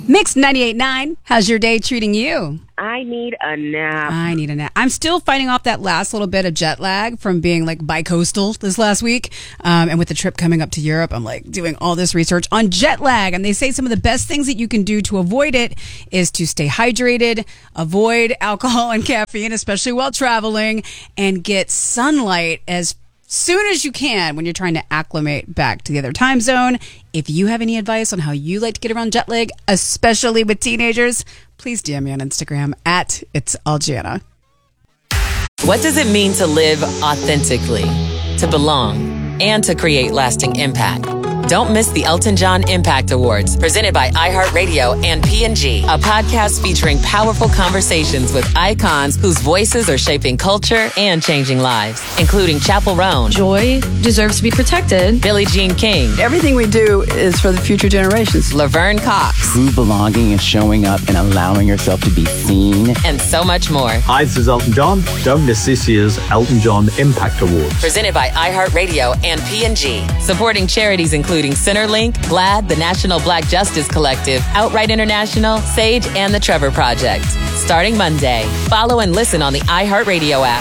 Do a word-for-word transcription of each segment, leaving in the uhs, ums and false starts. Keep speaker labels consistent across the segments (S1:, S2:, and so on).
S1: Mix ninety-eight point nine, how's your day treating you?
S2: I need a nap.
S1: I need a nap. I'm still fighting off that last little bit of jet lag from being like bi-coastal this last week. Um, and with the trip coming up to Europe, I'm like doing all this research on jet lag. And they say some of the best things that you can do to avoid it is to stay hydrated, avoid alcohol and caffeine, especially while traveling, and get sunlight as soon as you can when you're trying to acclimate back to the other time zone. If you have any advice on how you like to get around jet lag, especially with teenagers, please D M me on Instagram at It's Algiana.
S3: What does it mean to live authentically, to belong, and to create lasting impact? Don't miss the Elton John Impact Awards, presented by iHeartRadio and P and G, a podcast featuring powerful conversations with icons whose voices are shaping culture and changing lives, including Chappell Roan,
S4: Joy deserves to be protected,
S3: Billie Jean King,
S5: everything we do is for the future generations,
S3: Laverne Cox,
S6: true belonging and showing up and allowing yourself to be seen,
S3: and so much more.
S7: Hi, this is Elton John. Don't miss this year's Elton John Impact Awards,
S3: presented by iHeartRadio and P and G, supporting charities including including Centerlink, GLAAD, the National Black Justice Collective, Outright International, SAGE, and the Trevor Project. Starting Monday. Follow and listen on the iHeartRadio app.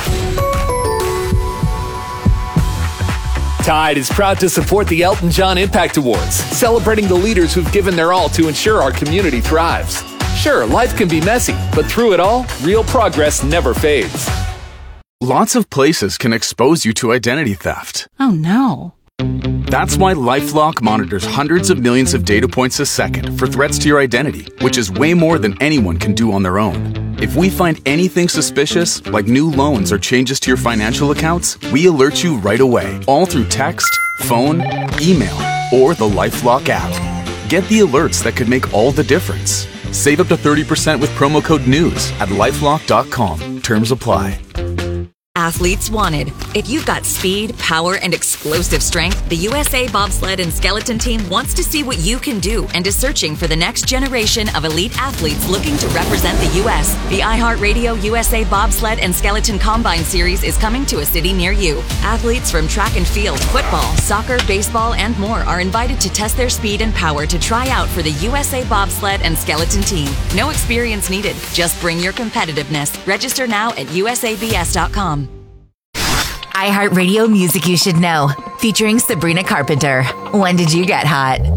S8: Tide is proud to support the Elton John Impact Awards, celebrating the leaders who've given their all to ensure our community thrives. Sure, life can be messy, but through it all, real progress never fades.
S9: Lots of places can expose you to identity theft.
S4: Oh no.
S9: That's why LifeLock monitors hundreds of millions of data points a second for threats to your identity, which is way more than anyone can do on their own. If we find anything suspicious, like new loans or changes to your financial accounts, we alert you right away, all through text, phone, email, or the LifeLock app. Get the alerts that could make all the difference. Save up to thirty percent with promo code NEWS at lifelock dot com. Terms apply.
S10: Athletes wanted. If you've got speed, power, and explosive strength, the U S A Bobsled and Skeleton Team wants to see what you can do and is searching for the next generation of elite athletes looking to represent the U S The iHeartRadio U S A Bobsled and Skeleton Combine Series is coming to a city near you. Athletes from track and field, football, soccer, baseball, and more are invited to test their speed and power to try out for the U S A Bobsled and Skeleton Team. No experience needed. Just bring your competitiveness. Register now at U S A B S dot com.
S11: iHeartRadio Music You Should Know, featuring Sabrina Carpenter. When did you get hot?